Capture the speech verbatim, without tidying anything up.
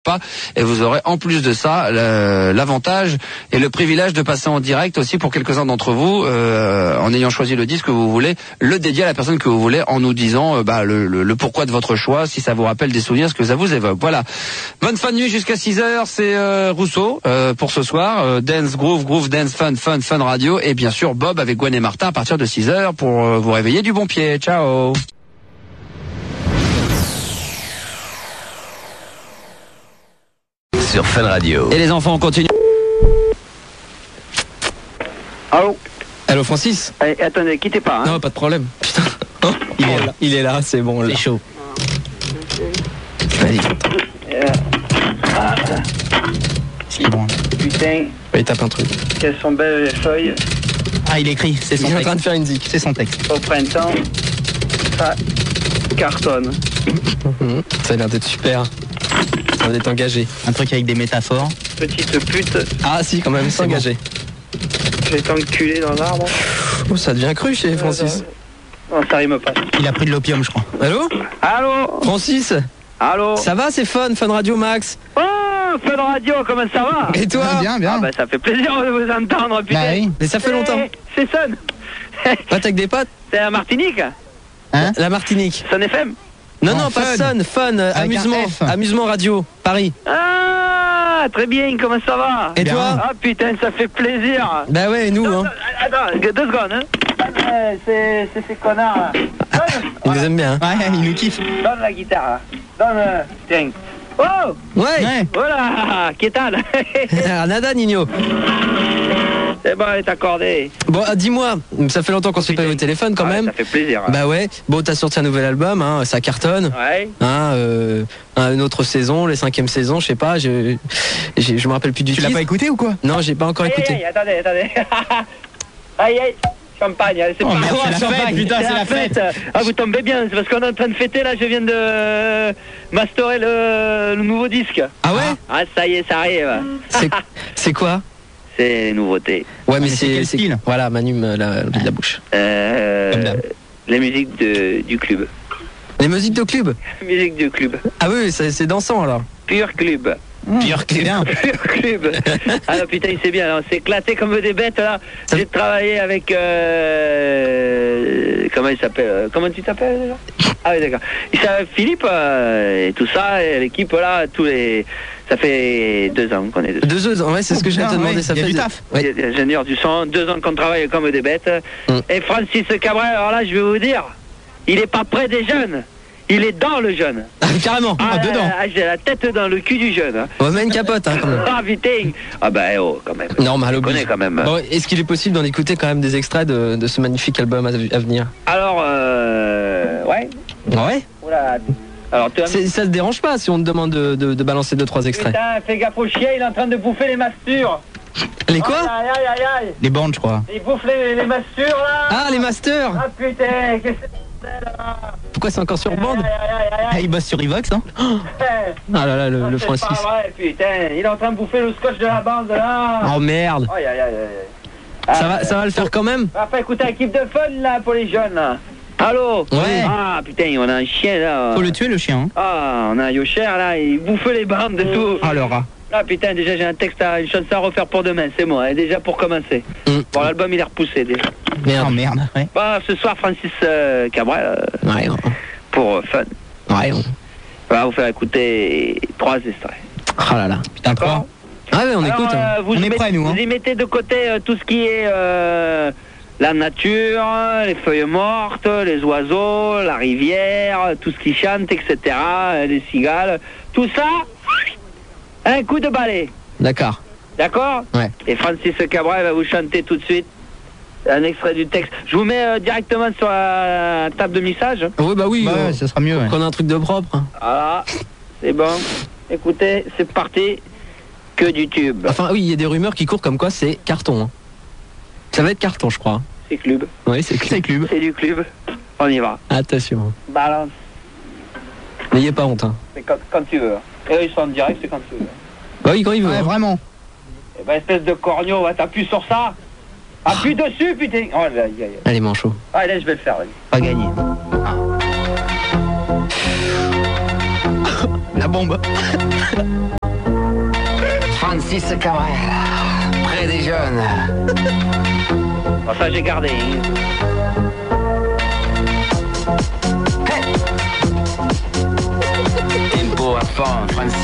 pas, et vous aurez en plus de ça le, l'avantage et le privilège de passer en direct aussi pour quelques-uns d'entre vous, euh, en ayant choisi le disque que vous voulez, le dédier à la personne que vous voulez, en nous disant euh, bah, le, le, le pourquoi de votre choix, si ça vous rappelle des souvenirs, ce que ça vous évoque. Voilà. Bonne fin de nuit jusqu'à six heures, c'est euh, Rousseau euh, pour ce soir. Euh, dance, groove, groove, dance, fun, fun, fun radio, et bien sûr Bob avec Gwen et Martin à partir de six heures pour euh, vous réveiller du bon pied. Ciao. Sur Fun Radio. Et les enfants, on continue. Allô. Allô Francis. Eh, attendez, quittez pas. Hein. Non, pas de problème. Putain. Oh, il est là, il est là, c'est bon. C'est chaud. Vas-y. Euh, ah, C'est bon. putain, Il tape un truc. qu'elles sont belles les feuilles. Ah, il écrit, c'est son Il est en texte. train de faire une zik. C'est son texte. Au printemps, ça cartonne. Mmh. Ça a l'air d'être super. Ça a l'air d'être engagé. Un truc avec des métaphores. Petite pute, Ah si, quand même, c'est engagé. je vais t'enculer dans l'arbre. Oh, ça devient cru chez Francis. Non, ça rime pas. Il a pris de l'opium, je crois. Allô Allô. Francis. Allô. Ça va, c'est fun, Fun Radio Max. Oh, Fun Radio, comment ça va? Et toi? Bien, bien. Ah bah ça fait plaisir de vous entendre, putain. Bah oui. Mais ça fait longtemps. Eh, c'est Sun. Pas avec des potes? C'est la Martinique. Hein? La Martinique. Sun F M. Non, Non, non, pas Fun. Sun, Fun, euh, Avec un amusement. F. Amusement Radio, Paris. Ah, très bien, comment ça va? Et Bien. toi? Ah putain, ça fait plaisir. Bah ouais, nous, hein. Attends, deux secondes, hein. Euh, C'est c'est ces connards là. Donne, Ils nous aiment bien. Hein. Ouais, il nous kiffe. donne la guitare là. Donne, euh, tiens. Oh, Ouais. Ouais. voilà, qu'est-ce Ah, nada, Nino. C'est bon, elle est accordée. Bon, ah, dis-moi, ça fait longtemps qu'on s'est pas eu au téléphone quand Ah, même. Ça fait plaisir. hein. Bah ouais. Bon, t'as sorti un nouvel album, hein, ça cartonne. Ouais. Hein, euh, une autre saison, les cinquième saison, je sais pas, je, je, je me rappelle plus du Tu titre. l'as pas écouté ou quoi? Non, j'ai pas encore Aïe, aïe, écouté. aïe, attendez, attendez. Aïe, aïe. Champagne, allez, c'est Oh, parti. merde, c'est la fête, putain, c'est la fête. Ah, vous tombez bien, c'est parce qu'on est en train de fêter, là, je viens de masterer le, le nouveau disque. Ah ouais? Ah, ça y est, ça arrive. C'est, c'est quoi? C'est les nouveautés. Ouais, mais mais c'est c'est, quel style? Voilà, Manu me l'a de la bouche. Euh, Comme d'hab. les musiques de, du club. Les musiques de club? Musique du club. Ah oui, c'est, c'est dansant alors. Pur club. Pire que bien. Pur club. Ah non, putain, il sait bien, là, on s'est éclaté comme des bêtes là. J'ai travaillé avec. Euh, comment il s'appelle euh, Comment tu t'appelles déjà? Ah oui, d'accord. Il s'appelle Philippe euh, et tout ça, et l'équipe là, tous les. Ça fait deux ans qu'on est dessus. Deux ans, ouais, c'est ce que je viens de te putain, demander. ouais, Ça il y a fait du de- taf. Ouais. Les ingénieurs du son, deux ans qu'on travaille comme des bêtes. Mm. Et Francis Cabrel, alors là, je vais vous dire, il est pas près des jeunes. Il est dans le jeune. Ah, carrément. Ah, dedans. ah, j'ai la tête dans le cul du jeune. Hein. On va mettre une capote, hein, quand même. Ah putain. Ah bah oh, quand même. Normal, Je connais oblige. quand même. Bon, est-ce qu'il est possible d'en écouter quand même des extraits de, de ce magnifique album à, à venir? Alors, euh, ouais. Ouais. Oula. Alors, tu as C'est, ça te dérange pas si on te demande de, de, de balancer deux trois extraits? Putain, fais gaffe au chien, il est en train de bouffer les mastures. Les quoi? Aïe, aïe, aïe, aïe. Les bandes, je crois. Il bouffe les, les mastures là. Ah, les masters. Ah putain, qu'est-ce que c'est là? Pourquoi c'est encore sur bande? Aïe, aïe, aïe, aïe, Ah, aïe. il bosse sur Evox, hein? Ah là là, le, Ah, le c'est Francis. pas vrai, putain. Il est en train de bouffer le scotch de la bande là. Oh merde. Aïe, aïe, aïe, aïe. Ça va, ça va le faire quand même? Enfin, écoutez, équipe de fun là pour les jeunes là. Allô? Ouais. Ah putain, on a un chien là. Faut le tuer, le chien. Hein? Ah, on a un Yocher là, il bouffe les bandes et tout. Ah, le rat. Ah putain, déjà j'ai un texte, à, une chanson à refaire pour demain, c'est moi, et déjà pour commencer. Mm. Bon, l'album il est repoussé déjà. Merde. Oh merde. Ouais. Bah, ce soir, Francis euh, Cabrel, euh, Ouais, ouais. pour euh, fun. Ouais, on... On va vous faire écouter trois extraits. Ah là là. Putain, D'accord? trois. Ah ouais, on Alors, écoute. hein. euh, vous On y est mettez- prêts, nous, hein. Vous y mettez de côté euh, tout ce qui est euh, la nature, les feuilles mortes, les oiseaux, la rivière, tout ce qui chante, et cetera, euh, les cigales. Tout ça, un coup de balai. D'accord. D'accord? Ouais. Et Francis Cabrel va vous chanter tout de suite un extrait du texte. Je vous mets euh, directement sur la table de mixage. Ouais, bah oui. Bah, on- ouais, ça sera mieux. Ouais. Qu'on a un truc de propre. Voilà, c'est bon. Écoutez, c'est parti. Que du tube. Enfin, oui, il y a des rumeurs qui courent comme quoi c'est carton. hein. Ça va être carton, je crois. C'est club. Oui, c'est C'est clair. club. C'est du club. On y va. Attention. Balance. N'ayez pas honte. Hein. C'est quand, quand tu veux. Et eux, ils sont en direct, c'est quand tu veux. Bah oui, quand il veut. Ouais, hein. vraiment. Eh ben, espèce de corneau, va t'appuyer sur ça. Appuie dessus, putain. Oh, là, aïe, aïe. Allez, manchot. Allez, je vais le faire. Allez. Pas gagné. La bombe. Francis Cabrel, près des jeunes. Bon, ça j'ai gardé. Hein.